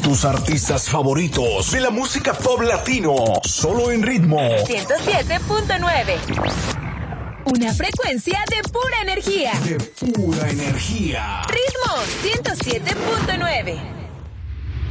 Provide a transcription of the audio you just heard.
tus artistas favoritos de la música pop latino, solo en Ritmo 107.9. Una frecuencia de pura energía. De pura energía. Ritmo 107.9.